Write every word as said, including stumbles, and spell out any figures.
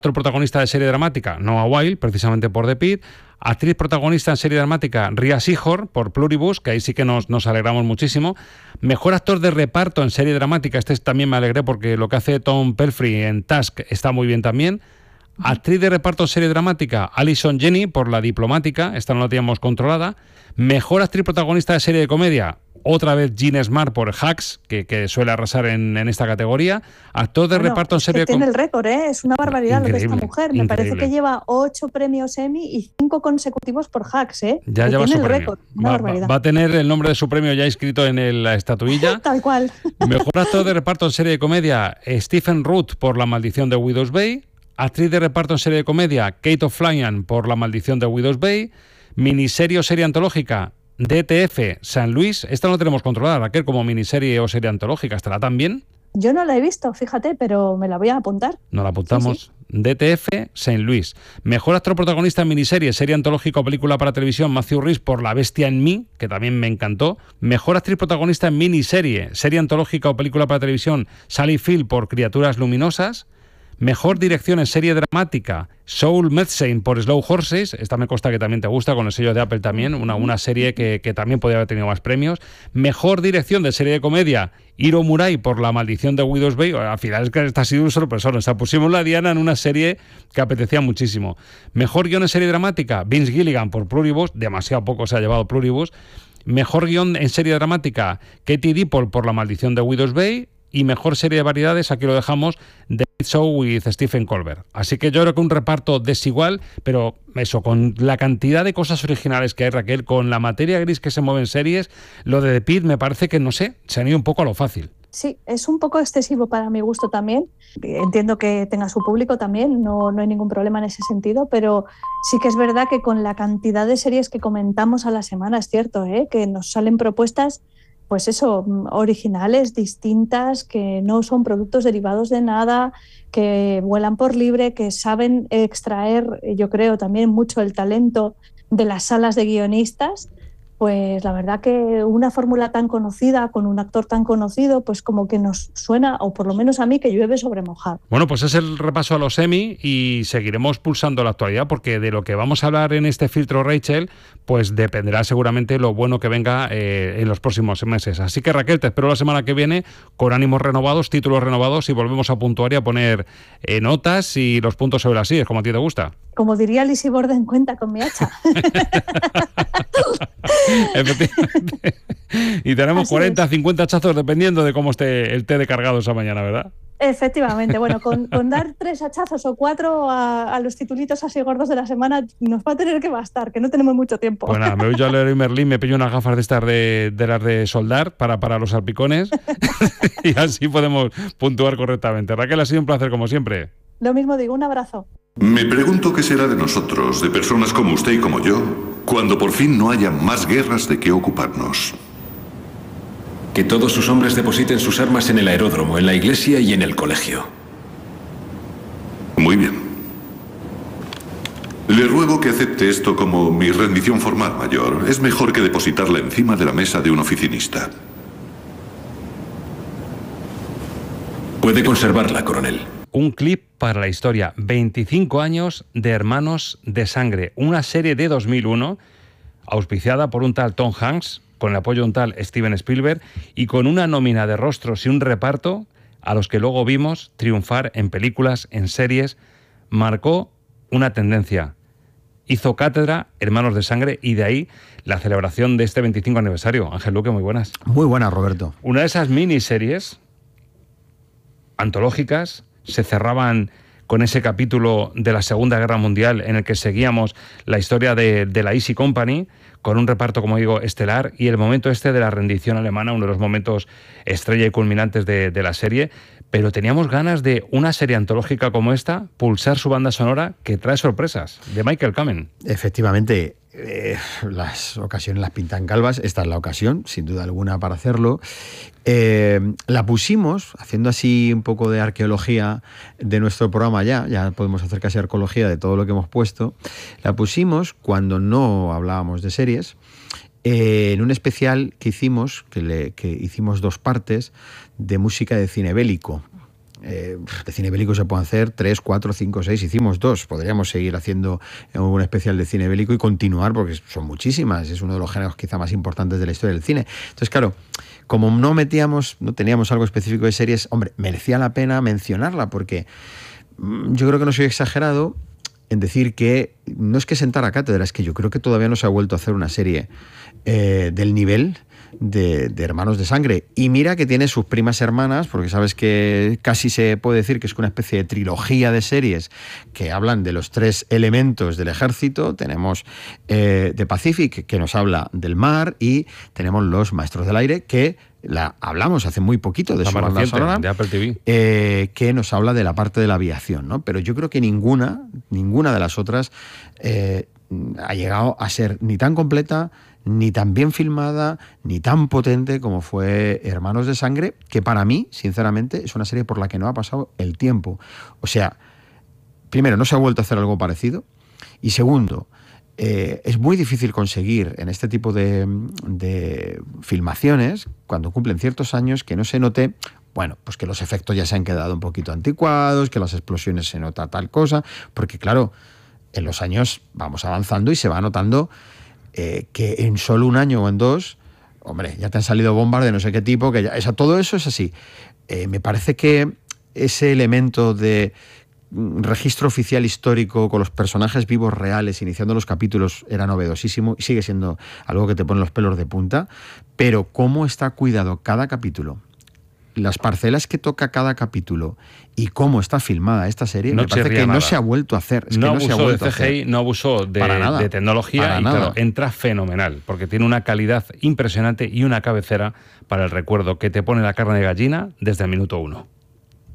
Otro protagonista de serie dramática, Noah Wyle, precisamente por The Pitt. Actriz protagonista en serie dramática, Rhea Seehorn, por Pluribus, que ahí sí que nos, nos alegramos muchísimo. Mejor actor de reparto en serie dramática, este también me alegré porque lo que hace Tom Pelphrey en Task está muy bien también. Actriz de reparto en serie dramática, Allison Janney, por La Diplomática, esta no la teníamos controlada. Mejor actriz protagonista de serie de comedia, otra vez Jean Smart por Hacks, que, que suele arrasar en, en esta categoría. Actor de bueno, reparto en serie de comedia. Tiene el récord, ¿eh? Es una barbaridad increíble, lo de esta mujer. Me increíble. Parece que lleva ocho premios Emmy y cinco consecutivos por Hacks, ¿eh? Ya que lleva tiene su el premio. récord. Una va, barbaridad. Va, va a tener el nombre de su premio ya inscrito en el, la estatuilla. Tal cual. Mejor actor de reparto en serie de comedia, Stephen Root por La Maldición de Widow's Bay. Actriz de reparto en serie de comedia, Kate O'Flynn por La Maldición de Widow's Bay. Miniserie o serie antológica, D T F San Luis. Esta no la tenemos controlada, Raquel, como miniserie o serie antológica. ¿Estará también? Yo no la he visto, fíjate, pero me la voy a apuntar. Nos la apuntamos. Sí, sí. D T F Saint Louis. Mejor actor protagonista en miniserie, serie antológica o película para televisión, Matthew Rhys por La Bestia en mí, que también me encantó. Mejor actriz protagonista en miniserie, serie antológica o película para televisión, Sally Field por Criaturas Luminosas. Mejor dirección en serie dramática, Soul Medicine por Slow Horses. Esta me consta que también te gusta, con el sello de Apple también. Una, una serie que, que también podría haber tenido más premios. Mejor dirección de serie de comedia, Hiro Murai por La Maldición de Widow's Bay. Al final es que esta ha sido un sorpresón. O sea, pusimos la diana en una serie que apetecía muchísimo. Mejor guión en serie dramática, Vince Gilligan por Pluribus. Demasiado poco se ha llevado Pluribus. Mejor guión en serie dramática, Katie Dippold por La Maldición de Widow's Bay. Y mejor serie de variedades, aquí lo dejamos, The Show with Stephen Colbert. Así que yo creo que un reparto desigual, pero eso, con la cantidad de cosas originales que hay, Raquel, con la materia gris que se mueve en series, lo de The Pitt me parece que, no sé, se han ido un poco a lo fácil. Sí, es un poco excesivo para mi gusto también. Entiendo que tenga su público también, no, no hay ningún problema en ese sentido, pero sí que es verdad que con la cantidad de series que comentamos a la semana, es cierto, ¿eh? Que nos salen propuestas, pues eso, originales, distintas, que no son productos derivados de nada, que vuelan por libre, que saben extraer, yo creo, también mucho el talento de las salas de guionistas. Pues la verdad que una fórmula tan conocida, con un actor tan conocido, pues como que nos suena, o por lo menos a mí, que llueve sobre mojado. Bueno, pues es el repaso a los Emmy y seguiremos pulsando la actualidad, porque de lo que vamos a hablar en este filtro, Rachel, pues dependerá seguramente lo bueno que venga eh, en los próximos meses. Así que, Raquel, te espero la semana que viene con ánimos renovados, títulos renovados, y volvemos a puntuar y a poner eh, notas y los puntos sobre las sillas, como a ti te gusta. Como diría Lizzie Borden, cuenta con mi hacha. Efectivamente. Y tenemos Así cuarenta, es. cincuenta hachazos dependiendo de cómo esté el té de cargado esa mañana, ¿verdad? Efectivamente. Bueno, con, con dar tres hachazos o cuatro a, a los titulitos así gordos de la semana nos va a tener que bastar, que no tenemos mucho tiempo. Pues nada, me voy yo al Leroy Merlin, me pillo unas gafas de estas de, de las de soldar para, para los salpicones y así podemos puntuar correctamente. Raquel, ha sido un placer como siempre. Lo mismo digo, un abrazo. Me pregunto qué será de nosotros, de personas como usted y como yo, cuando por fin no haya más guerras de qué ocuparnos. Que todos sus hombres depositen sus armas en el aeródromo, en la iglesia y en el colegio. Muy bien. Le ruego que acepte esto como mi rendición formal, mayor. Es mejor que depositarla encima de la mesa de un oficinista. Puede conservarla, coronel. Un clip para la historia. veinticinco años de Hermanos de Sangre. Una serie de dos mil uno, auspiciada por un tal Tom Hanks, con el apoyo de un tal Steven Spielberg, y con una nómina de rostros y un reparto a los que luego vimos triunfar en películas, en series. Marcó una tendencia. Hizo cátedra Hermanos de Sangre, y de ahí la celebración de este veinticinco aniversario. Ángel Luque, muy buenas. Muy buenas, Roberto. Una de esas miniseries antológicas, se cerraban con ese capítulo de la Segunda Guerra Mundial en el que seguíamos la historia de, de la Easy Company, con un reparto, como digo, estelar, y el momento este de la rendición alemana, uno de los momentos estrella y culminantes de, de la serie. Pero teníamos ganas de una serie antológica como esta, pulsar su banda sonora, que trae sorpresas, de Michael Kamen. Efectivamente, eh, las ocasiones las pintan calvas. Esta es la ocasión, sin duda alguna, para hacerlo. Eh, la pusimos, haciendo así un poco de arqueología de nuestro programa ya, ya podemos hacer casi arqueología de todo lo que hemos puesto. La pusimos cuando no hablábamos de series, eh, en un especial que hicimos, que, le, que hicimos dos partes, de música de cine bélico. eh, de cine bélico se pueden hacer tres, cuatro, cinco, seis, hicimos dos. Podríamos seguir haciendo un especial de cine bélico y continuar, porque son muchísimas, es uno de los géneros quizá más importantes de la historia del cine. Entonces, claro, como no metíamos, no teníamos algo específico de series, hombre, merecía la pena mencionarla, porque yo creo que no soy exagerado en decir que no es que sentara cátedra, es que yo creo que todavía no se ha vuelto a hacer una serie eh, del nivel de, de Hermanos de Sangre. Y mira que tiene sus primas hermanas, porque sabes que casi se puede decir que es una especie de trilogía de series que hablan de los tres elementos del ejército. Tenemos eh, The Pacific, que nos habla del mar, y tenemos Los Maestros del Aire, que la hablamos hace muy poquito de la su banda sonora, de Apple T V, eh, que nos habla de la parte de la aviación, ¿no? Pero yo creo que ninguna, ninguna de las otras eh, ha llegado a ser ni tan completa, ni tan bien filmada, ni tan potente como fue Hermanos de Sangre, que para mí, sinceramente, es una serie por la que no ha pasado el tiempo. O sea, primero, no se ha vuelto a hacer algo parecido, y segundo, Eh, es muy difícil conseguir en este tipo de, de filmaciones, cuando cumplen ciertos años, que no se note, bueno, pues que los efectos ya se han quedado un poquito anticuados, que las explosiones se nota tal cosa, porque claro, en los años vamos avanzando y se va notando eh, que en solo un año o en dos, hombre, ya te han salido bombas de no sé qué tipo, que ya, o sea, todo eso es así. Eh, me parece que ese elemento de registro oficial histórico con los personajes vivos reales iniciando los capítulos era novedosísimo y sigue siendo algo que te pone los pelos de punta, pero cómo está cuidado cada capítulo, las parcelas que toca cada capítulo y cómo está filmada esta serie, no me parece que nada. no se ha vuelto a hacer. Es no, que no abusó se ha vuelto de C G I, a hacer. no abusó de, Para nada. de tecnología Para y nada. claro, entra fenomenal, porque tiene una calidad impresionante y una cabecera para el recuerdo que te pone la carne de gallina desde el minuto uno.